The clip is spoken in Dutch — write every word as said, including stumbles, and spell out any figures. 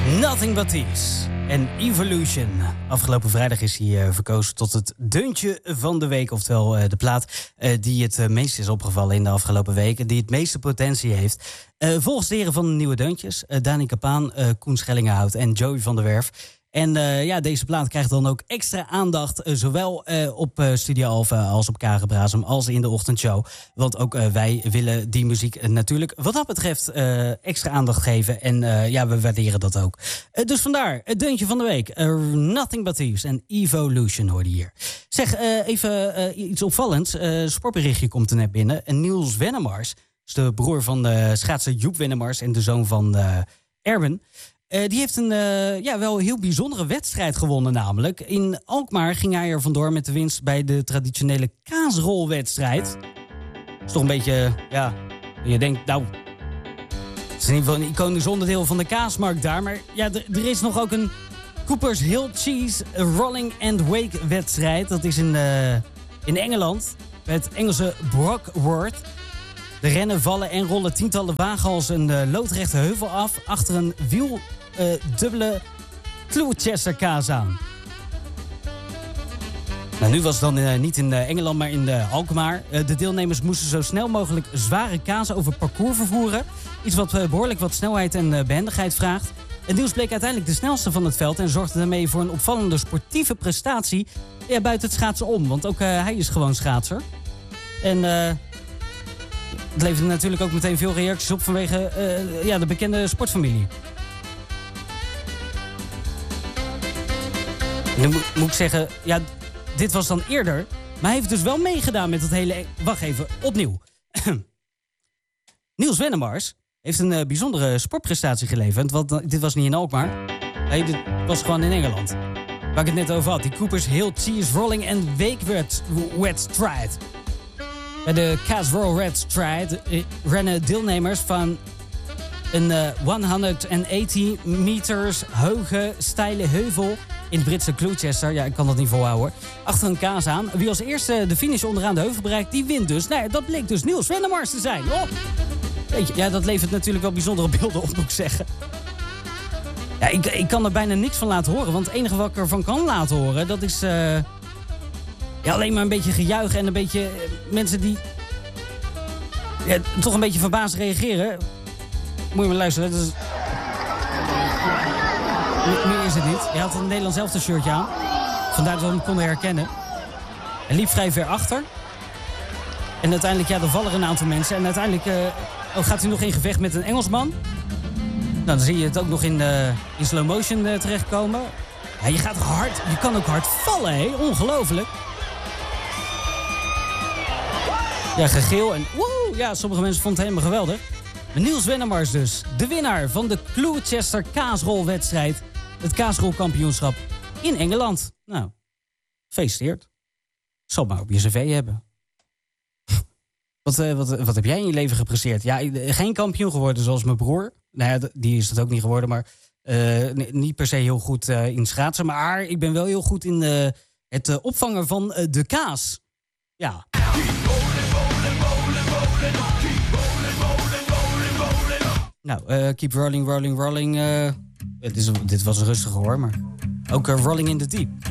Nothing But Thieves en Evolution. Afgelopen vrijdag is hij uh, verkozen tot het deuntje van de week. Oftewel uh, de plaat uh, die het uh, meest is opgevallen in de afgelopen weken. Die het meeste potentie heeft. Uh, volgens de heren van de Nieuwe Deuntjes. Uh, Dani Kapaan, uh, Koen Schellingenhout en Joey van der Werf. En uh, ja, deze plaat krijgt dan ook extra aandacht. Uh, zowel uh, op uh, Studio Alpha als op Kagenbrazem als in de ochtendshow. Want ook uh, wij willen die muziek uh, natuurlijk wat dat betreft uh, extra aandacht geven. En uh, ja, we waarderen dat ook. Uh, dus vandaar, het deuntje van de week. Uh, Nothing But Thieves en Evolution hoorde je hier. Zeg, uh, even uh, iets opvallends. Uh, sportberichtje komt er net binnen. En Niels Wennemars, is de broer van de schaatser Joep Wennemars en de zoon van uh, Erben. Uh, die heeft een uh, ja, wel heel bijzondere wedstrijd gewonnen namelijk. In Alkmaar ging hij er vandoor met de winst bij de traditionele kaasrolwedstrijd. Dat is toch een beetje, ja, je denkt, nou, het is in ieder geval een iconisch onderdeel van de kaasmarkt daar. Maar ja, d- er is nog ook een Coopers Hill Cheese Rolling and Wake wedstrijd. Dat is in, uh, in Engeland, bij het Engelse Brockworth. De rennen, vallen en rollen tientallen wagens een uh, loodrechte heuvel af achter een wiel uh, dubbele Gloucester kaas aan. Nou, nu was het dan uh, niet in uh, Engeland, maar in uh, Alkmaar. Uh, de deelnemers moesten zo snel mogelijk zware kaas over parcours vervoeren. Iets wat uh, behoorlijk wat snelheid en uh, behendigheid vraagt. En Niels bleek uiteindelijk de snelste van het veld en zorgde daarmee voor een opvallende sportieve prestatie ja, buiten het schaatsen om. Want ook uh, hij is gewoon schaatser. En Uh, Het leverde natuurlijk ook meteen veel reacties op vanwege uh, ja, de bekende sportfamilie. En dan moet, moet ik zeggen, ja, dit was dan eerder. Maar hij heeft dus wel meegedaan met het hele... Wacht even, opnieuw. Niels Wennemars heeft een uh, bijzondere sportprestatie geleverd. Want dit was niet in Alkmaar. Nee, dit was gewoon in Engeland. Waar ik het net over had. Die Coopers Hill Cheese Rolling and Wake Wedstrijd. Bij de Caswell Red Stride rennen deelnemers van een uh, honderdtachtig meters hoge, steile heuvel in het Britse Gloucester. Ja, ik kan dat niet volhouden. Achter een kaas aan. Wie als eerste de finish onderaan de heuvel bereikt, die wint dus. Nou ja, dat bleek dus Niels Wennemars te zijn. Oh. Weet je, ja, dat levert natuurlijk wel bijzondere beelden op, moet ik zeggen. Ja, ik, ik kan er bijna niks van laten horen. Want het enige wat ik ervan kan laten horen, dat is Uh, Ja, alleen maar een beetje gejuich en een beetje uh, mensen die ja, toch een beetje verbaasd reageren. Moet je maar luisteren. Dat is meer is het niet. Hij had een Nederlands elftal shirtje aan. Vandaar dat we hem konden herkennen. Hij liep vrij ver achter. En uiteindelijk, ja, er vallen er een aantal mensen. En uiteindelijk uh, oh, gaat hij nog in gevecht met een Engelsman. Nou, dan zie je het ook nog in, uh, in slow motion uh, terechtkomen. Ja, je gaat hard, je kan ook hard vallen, hé. Ongelooflijk. Ja, gegeel en woe! Ja, sommige mensen vonden het helemaal geweldig. Maar Niels Wennemars dus, de winnaar van de Gloucester kaasrolwedstrijd. Het kaasrolkampioenschap in Engeland. Nou, gefeliciteerd. Zal maar op je cv hebben. wat, uh, wat, wat heb jij in je leven gepresteerd? Ja, geen kampioen geworden zoals mijn broer. Nou ja, die is het ook niet geworden, maar uh, niet per se heel goed uh, in schaatsen. Maar ik ben wel heel goed in uh, het uh, opvangen van uh, de kaas. Ja. Nou, uh, keep rolling, rolling, rolling. Uh, dit, is, dit was een rustige hoor, maar ook uh, rolling in the deep.